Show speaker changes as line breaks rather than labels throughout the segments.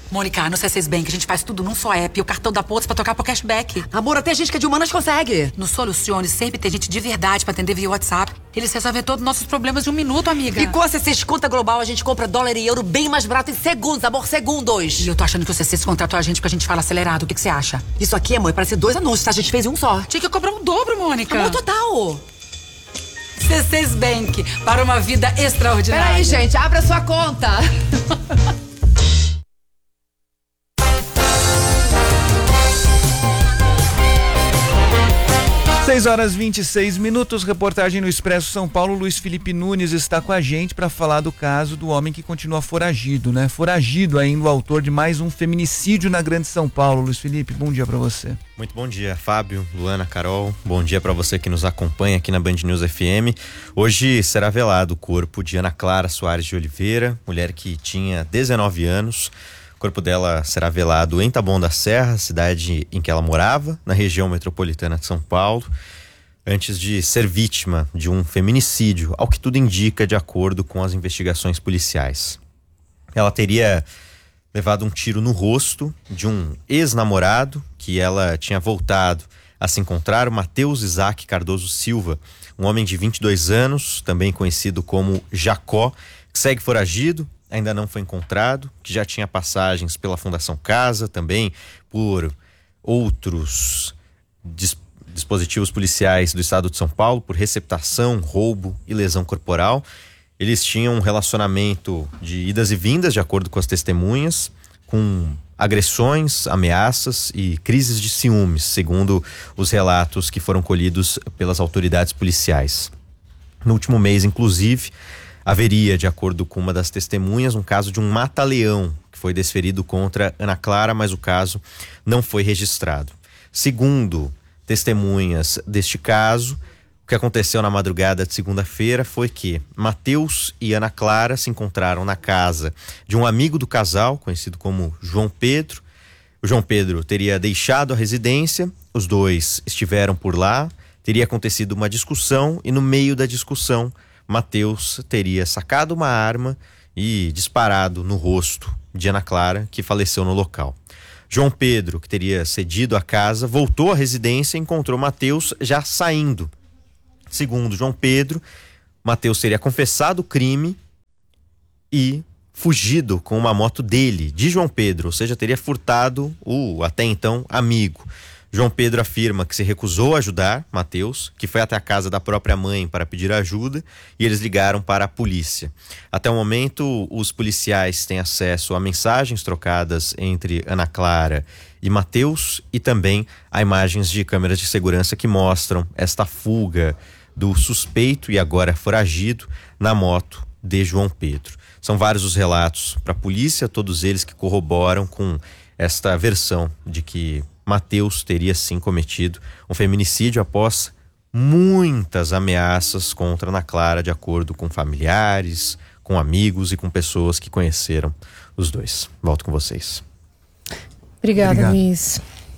Mônica, no C6 Bank a gente faz tudo num só app e o cartão dá pontos pra trocar pro cashback.
Amor, até gente que é de humanas consegue.
No Solucione sempre tem gente de verdade pra atender via WhatsApp. Eles resolvem todos os nossos problemas em 1 minuto, amiga.
E com a C6 Conta Global a gente compra dólar e euro bem mais barato em segundos, amor, segundos.
E eu tô achando que o C6 contratou a gente porque a gente fala acelerado. O que você acha?
Isso aqui, amor, parece 2 anúncios, tá? A gente fez em um só.
Tinha que cobrar o dobro, Mônica.
Amor, total.
C6 Bank, para uma vida extraordinária.
Peraí, gente, abra sua conta.
6h26, reportagem no Expresso São Paulo. Luiz Felipe Nunes está com a gente para falar do caso do homem que continua foragido, né? Foragido ainda, o autor de mais um feminicídio na Grande São Paulo. Luiz Felipe, bom dia para você.
Muito bom dia, Fábio, Luana, Carol. Bom dia para você que nos acompanha aqui na Band News FM. Hoje será velado o corpo de Ana Clara Soares de Oliveira, mulher que tinha 19 anos. O corpo dela será velado em Taboão da Serra, cidade em que ela morava, na região metropolitana de São Paulo, antes de ser vítima de um feminicídio, ao que tudo indica, de acordo com as investigações policiais. Ela teria levado um tiro no rosto de um ex-namorado que ela tinha voltado a se encontrar, o Matheus Isaac Cardoso Silva, um homem de 22 anos, também conhecido como Jacó, que segue foragido, ainda não foi encontrado, que já tinha passagens pela Fundação Casa, também por outros dispositivos policiais do estado de São Paulo, por receptação, roubo e lesão corporal. Eles tinham um relacionamento de idas e vindas, de acordo com as testemunhas, com agressões, ameaças e crises de ciúmes, segundo os relatos que foram colhidos pelas autoridades policiais. No último mês, inclusive, haveria, de acordo com uma das testemunhas, um caso de um mata-leão que foi desferido contra Ana Clara, mas o caso não foi registrado. Segundo testemunhas deste caso, o que aconteceu na madrugada de segunda-feira foi que Matheus e Ana Clara se encontraram na casa de um amigo do casal, conhecido como João Pedro. O João Pedro teria deixado a residência, os dois estiveram por lá, teria acontecido uma discussão e no meio da discussão Matheus teria sacado uma arma e disparado no rosto de Ana Clara, que faleceu no local. João Pedro, que teria cedido a casa, voltou à residência e encontrou Matheus já saindo. Segundo João Pedro, Matheus teria confessado o crime e fugido com uma moto dele, de João Pedro, ou seja, teria furtado o até então amigo. João Pedro afirma que se recusou a ajudar Matheus, que foi até a casa da própria mãe para pedir ajuda, e eles ligaram para a polícia. Até o momento, os policiais têm acesso a mensagens trocadas entre Ana Clara e Matheus e também a imagens de câmeras de segurança que mostram esta fuga do suspeito e agora foragido na moto de João Pedro. São vários os relatos para a polícia, todos eles que corroboram com esta versão de que Matheus teria sim cometido um feminicídio após muitas ameaças contra Ana Clara, de acordo com familiares, com amigos e com pessoas que conheceram os dois. Volto com vocês.
Obrigada, Luiz.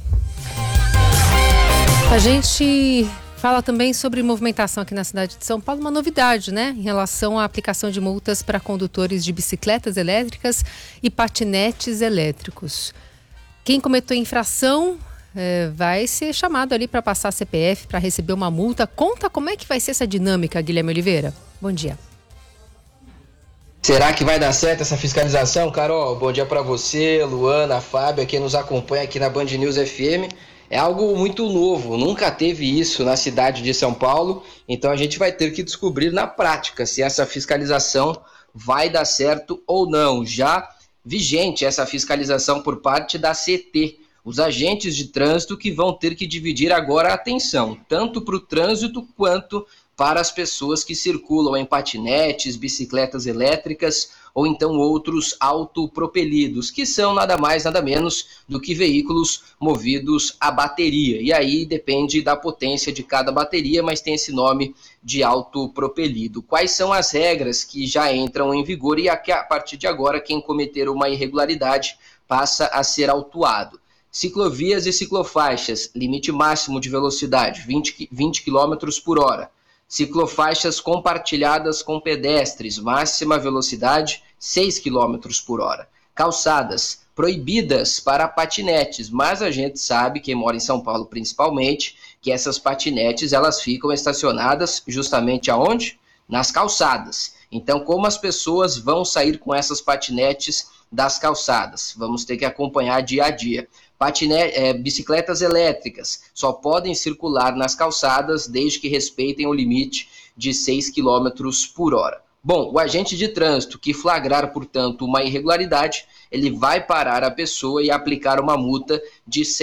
A gente fala também sobre movimentação aqui na cidade de São Paulo, uma novidade, né? Em relação à aplicação de multas para condutores de bicicletas elétricas e patinetes elétricos. Quem cometeu infração vai ser chamado ali para passar CPF, para receber uma multa. Conta como é que vai ser essa dinâmica, Guilherme Oliveira. Bom dia.
Será que vai dar certo essa fiscalização, Carol? Bom dia para você, Luana, Fábio, quem nos acompanha aqui na Band News FM. É algo muito novo, nunca teve isso na cidade de São Paulo, então a gente vai ter que descobrir na prática se essa fiscalização vai dar certo ou não. Já vigente essa fiscalização por parte da CT, os agentes de trânsito que vão ter que dividir agora a atenção, tanto para o trânsito quanto para as pessoas que circulam em patinetes, bicicletas elétricas ou então outros autopropelidos, que são nada mais, nada menos do que veículos movidos a bateria. E aí depende da potência de cada bateria, mas tem esse nome de autopropelido. Quais são as regras que já entram em vigor e a partir de agora quem cometer uma irregularidade passa a ser autuado? Ciclovias e ciclofaixas, limite máximo de velocidade, 20 km por hora. Ciclofaixas compartilhadas com pedestres, máxima velocidade 6 km por hora. Calçadas, proibidas para patinetes, mas a gente sabe, quem mora em São Paulo principalmente, que essas patinetes elas ficam estacionadas justamente aonde? Nas calçadas. Então, como as pessoas vão sair com essas patinetes das calçadas? Vamos ter que acompanhar dia a dia. Bicicletas elétricas só podem circular nas calçadas desde que respeitem o limite de 6 km por hora. Bom, o agente de trânsito que flagrar, portanto, uma irregularidade, ele vai parar a pessoa e aplicar uma multa de R$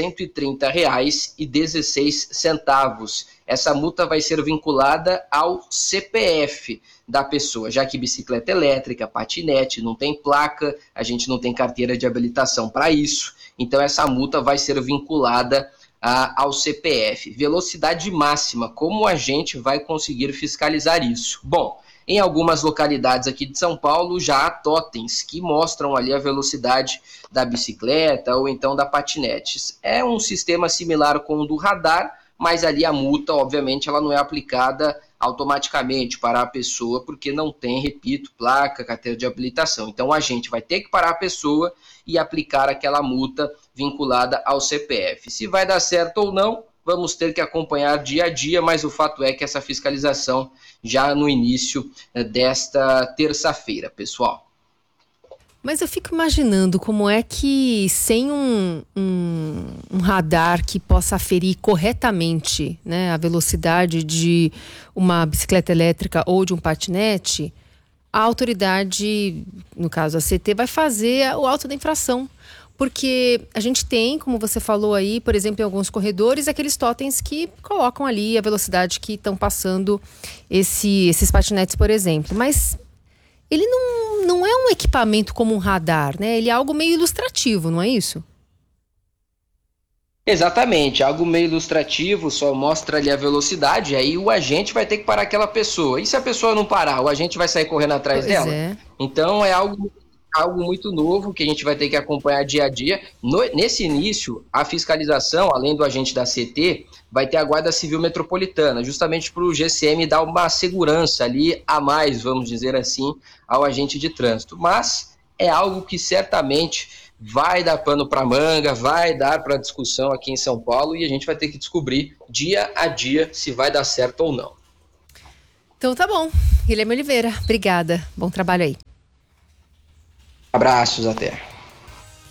130,16. Essa multa vai ser vinculada ao CPF da pessoa, já que bicicleta elétrica, patinete, não tem placa, a gente não tem carteira de habilitação para isso, então essa multa vai ser vinculada ao CPF. Velocidade máxima, como a gente vai conseguir fiscalizar isso? Bom, em algumas localidades aqui de São Paulo já há totens que mostram ali a velocidade da bicicleta ou então da patinete. É um sistema similar com o do radar, mas ali a multa, obviamente, ela não é aplicada automaticamente para a pessoa, porque não tem, repito, placa, carteira de habilitação. Então a gente vai ter que parar a pessoa e aplicar aquela multa vinculada ao CPF. Se vai dar certo ou não, vamos ter que acompanhar dia a dia, mas o fato é que essa fiscalização já no início desta terça-feira, pessoal.
Mas eu fico imaginando como é que sem um radar que possa aferir corretamente, né, a velocidade de uma bicicleta elétrica ou de um patinete, a autoridade, no caso a CT, vai fazer o auto da infração. Porque a gente tem, como você falou aí, por exemplo, em alguns corredores, aqueles totens que colocam ali a velocidade que estão passando esses patinetes, por exemplo. Mas ele não é um equipamento como um radar, né? Ele é algo meio ilustrativo, não é isso?
Exatamente, algo meio ilustrativo, só mostra ali a velocidade, aí o agente vai ter que parar aquela pessoa. E se a pessoa não parar, o agente vai sair correndo atrás dela?
É.
Então é algo muito novo que a gente vai ter que acompanhar dia a dia. Nesse início, a fiscalização, além do agente da CT, vai ter a Guarda Civil Metropolitana, justamente para o GCM dar uma segurança ali a mais, vamos dizer assim, ao agente de trânsito. Mas é algo que certamente vai dar pano para manga, vai dar para discussão aqui em São Paulo e a gente vai ter que descobrir dia a dia se vai dar certo ou não.
Então tá bom. Guilherme Oliveira, obrigada. Bom trabalho aí.
Abraços, até.